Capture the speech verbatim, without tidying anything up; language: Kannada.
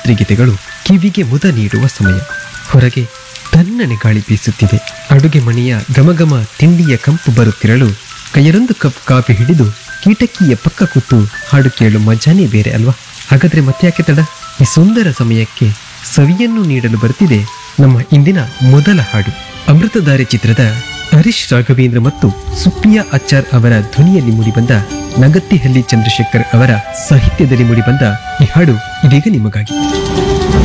ಚಿತ್ರಗೀತೆಗಳು ಕಿವಿಗೆ ಮುದ ನೀಡುವ ಸಮಯ. ಹೊರಗೆ ತಣ್ಣನೆ ಗಾಳಿ ಬೀಸುತ್ತಿದೆ. ಅಡುಗೆ ಮನೆಯ ಘಮಘಮ ತಿಂಡಿಯ ಕಂಪು ಬರುತ್ತಿರಲು ಕೈಯರೊಂದು ಕಪ್ ಕಾಫಿ ಹಿಡಿದು ಕೀಟಕಿಯ ಪಕ್ಕ ಕೂತು ಹಾಡು ಕೇಳು ಮಜಾನೇ ಬೇರೆ ಅಲ್ವಾ? ಹಾಗಾದ್ರೆ ಮತ್ತೆ ಯಾಕೆ ತಡ? ಈ ಸುಂದರ ಸಮಯಕ್ಕೆ ಸವಿಯನ್ನು ನೀಡಲು ಬರ್ತಿದೆ ನಮ್ಮ ಇಂದಿನ ಮೊದಲ ಹಾಡು. ಅಮೃತಧಾರೆ ಚಿತ್ರದ ಹರೀಶ್ ರಾಘವೇಂದ್ರ ಮತ್ತು ಸುಪ್ರಿಯಾ ಆಚಾರ್ ಅವರ ಧ್ವನಿಯಲ್ಲಿ ಮೂಡಿಬಂದ, ನಗತ್ತಿಹಳ್ಳಿ ಚಂದ್ರಶೇಖರ್ ಅವರ ಸಾಹಿತ್ಯದಲ್ಲಿ ಮೂಡಿಬಂದ ಈ ಹಾಡು ಇದೀಗ ನಿಮಗಾಗಿ.